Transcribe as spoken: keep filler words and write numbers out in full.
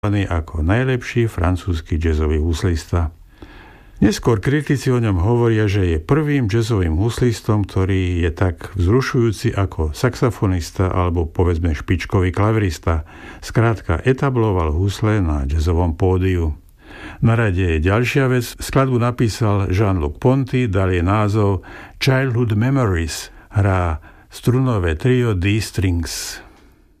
ako najlepší francúzsky jazzový huslista. Neskôr kritici o ňom hovoria, že je prvým jazzovým huslistom, ktorý je tak vzrušujúci ako saxofonista alebo povedzme špičkový klavirista. Skrátka etabloval husle na jazzovom pódiu. Na rade je ďalšia vec. Skladbu napísal Jean-Luc Ponty, dal jej názov Childhood Memories. Hrá strunové trio D-Strings.